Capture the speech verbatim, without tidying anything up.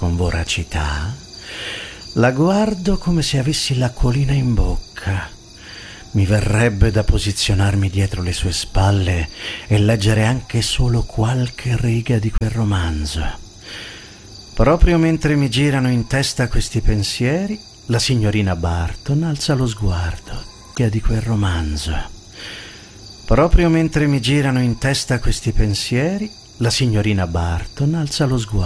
con voracità, la guardo come se avessi l'acquolina in bocca. Mi verrebbe da posizionarmi dietro le sue spalle e leggere anche solo qualche riga di quel romanzo. Proprio mentre mi girano in testa questi pensieri, la signorina Barton alza lo sguardo di quel romanzo. Proprio mentre mi girano in testa questi pensieri, la signorina Barton alza lo sguardo